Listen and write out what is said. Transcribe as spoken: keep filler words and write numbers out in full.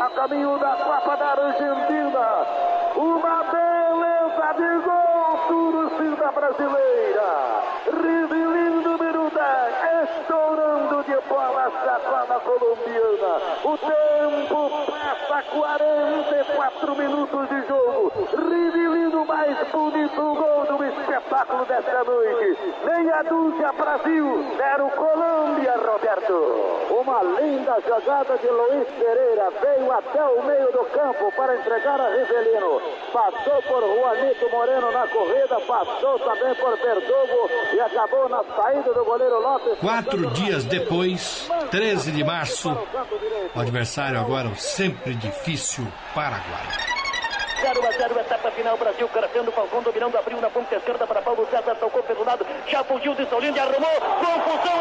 a caminho da Copa da Argentina. Uma beleza de gol, torcida brasileira. Rivelino número dez, estourando de bola sacada colombiana. O tempo passa, quarenta e quatro minutos de jogo. Rivelino mais bonito gol do espetáculo desta noite. Meia dúzia Brasil, zero Colômbia, Roberto. Uma linda jogada de Luiz Pereira, veio até o meio do campo para entregar a Rivelino. Passou por Juanito Moreno na corrida, passou também por Verdugo e acabou na saída do goleiro Lopes. Quatro dias depois, treze de março, o adversário agora o sempre difícil Paraguai. zero a zero, etapa final, Brasil crescendo, Falcão dominando, abriu na ponta esquerda para Paulo César, tocou pelo lado, já fugiu de Solinho, arrumou, confusão!